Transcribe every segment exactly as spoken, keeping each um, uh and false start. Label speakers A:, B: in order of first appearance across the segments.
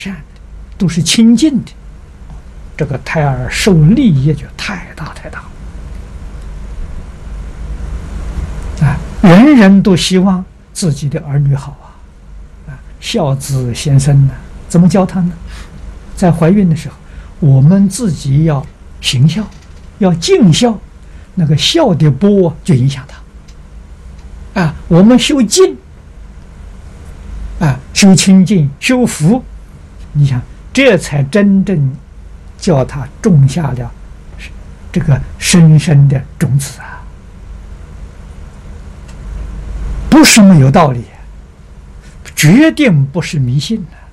A: 善的，都是清净的，这个胎儿受利益就太大太大了啊！人人都希望自己的儿女好啊，啊，孝子贤孙呢，怎么教他呢？在怀孕的时候，我们自己要行孝，要尽孝，那个孝的波就影响他啊。我们修静啊，修清净，修福，你想，这才真正叫他种下了这个深深的种子啊，不是没有道理，决定不是迷信的。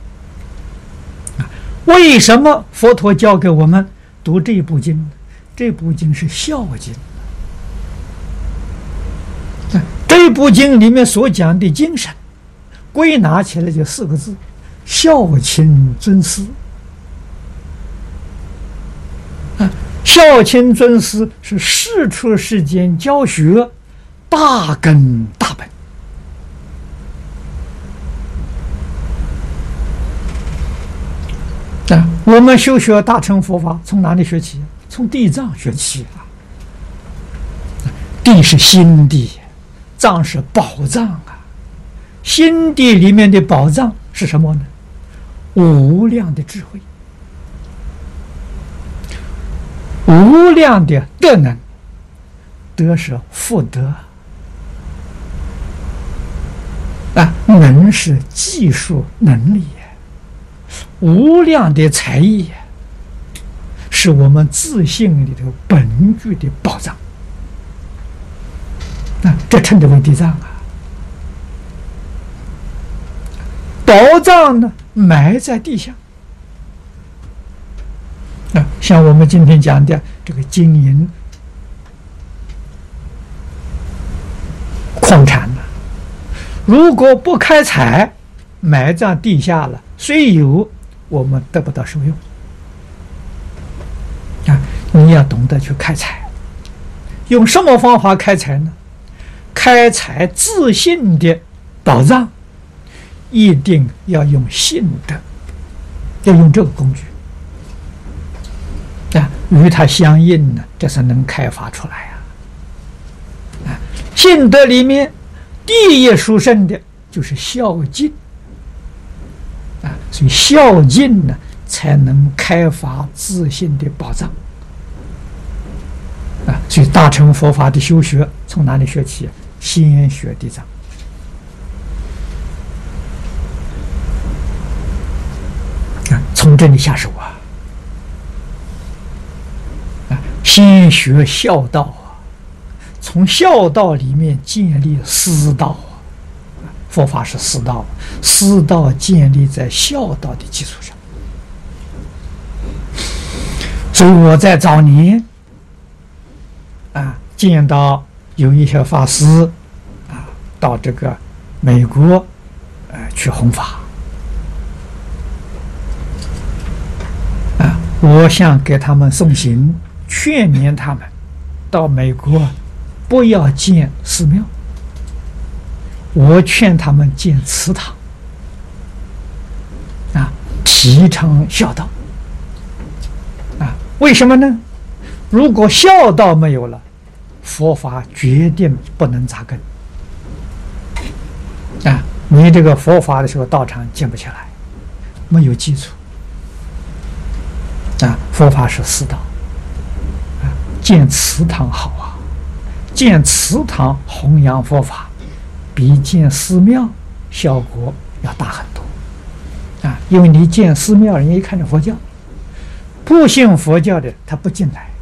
A: 为什么佛陀教给我们读这部经呢？这部经是孝经，这部经里面所讲的精神归纳起来就四个字：孝亲尊师。啊，孝亲尊师是世出世间教学大根大本。啊，我们修学大乘佛法从哪里学起？从地藏学起啊。地是心地，藏是宝藏啊。心地里面的宝藏是什么呢？无量的智慧，无量的德能。德是福德啊，能是技术能力，无量的才艺是我们自信里头本具的宝藏啊，这称之为地藏啊。宝藏呢，埋在地下啊，像我们今天讲的这个金银矿产呢，如果不开采，埋在地下了，虽有我们得不到受用啊！你要懂得去开采，用什么方法开采呢？开采自信的宝藏，一定要用信德，要用这个工具啊，与它相应呢，这才能开发出来啊！啊，信德里面第一殊胜的就是孝敬。啊，所以孝敬呢，才能开发自信的宝藏啊！所以大乘佛法的修学从哪里学起？先学地藏啊，从这里下手啊！啊，先学孝道啊，从孝道里面建立师道。佛法是师道，师道建立在孝道的基础上。所以我在早年啊，见到有一些法师啊，到这个美国呃去弘法啊，我想给他们送行，劝勉他们到美国不要建寺庙。我劝他们建祠堂啊，提倡孝道啊。为什么呢？如果孝道没有了，佛法决定不能扎根啊。你这个佛法的时候，道场建不起来，没有基础啊。佛法是师道啊，建祠堂好啊，建祠堂弘扬佛法，比建寺庙效果要大很多啊！因为你建寺庙，人家一看着佛教，不信佛教的他不进来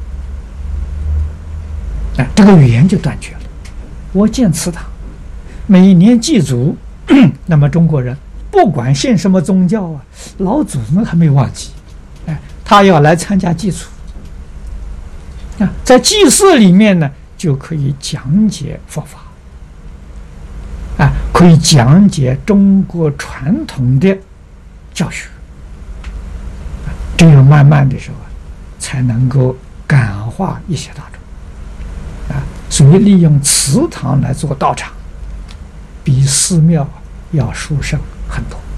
A: 啊，这个语言就断绝了。我建祠堂，每年祭祖，那么中国人不管信什么宗教啊，老祖宗还没有忘记，哎，他要来参加祭祖啊，在祭祀里面呢，就可以讲解佛法。啊，可以讲解中国传统的教学，只有慢慢的时候才能够感化一些大众啊。所以利用祠堂来做道场，比寺庙要殊胜很多。